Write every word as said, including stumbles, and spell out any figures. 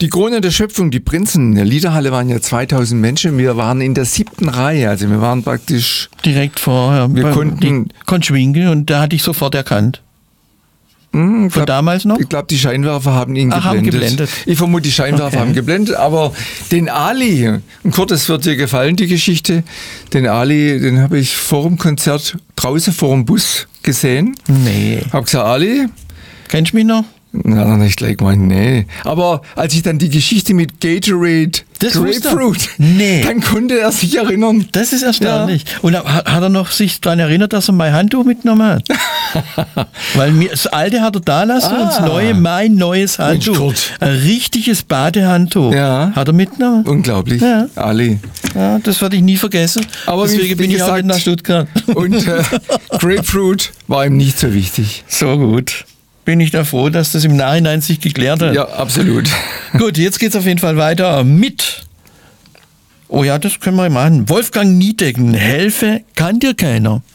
Die Krone der Schöpfung, die Prinzen in der Liederhalle waren ja zweitausend Menschen. Wir waren in der siebten Reihe, also wir waren praktisch... Direkt vor, ja, wir konnten... Konschwinkel und da hatte ich sofort erkannt. Hm, Von glaub, damals noch? Ich glaube, die Scheinwerfer haben ihn Ach, geblendet. haben geblendet. Ich vermute, die Scheinwerfer Okay. haben geblendet, aber den Ali, und Kurt, das wird dir gefallen, die Geschichte, den Ali, den habe ich vor dem Konzert draußen vor dem Bus gesehen. Nee. Hab gesagt, Ali... Kennst du mich noch? Na, dann nicht gleich gemeint, nee. Aber als ich dann die Geschichte mit Gatorade Das wusste er. Grapefruit, Nee. dann konnte er sich erinnern. Das ist erstaunlich. Und hat, hat er noch sich daran erinnert, dass er mein Handtuch mitgenommen hat? Weil mir, das alte hat er da lassen Ah. und das neue, mein neues Handtuch. Kurt. Ein richtiges Badehandtuch. Ja. Hat er mitgenommen? Unglaublich, Ja. Ali. Ja, das werde ich nie vergessen. Aber wie- Deswegen wie bin ich auch gesagt- nicht nach Stuttgart. Und äh, Grapefruit war ihm nicht so wichtig. So gut. Bin ich da froh, dass das im Nachhinein sich geklärt hat. Ja, absolut. Gut, jetzt geht's auf jeden Fall weiter mit. Oh ja, das können wir machen. Wolfgang Niedecken, Helfe kann dir keiner.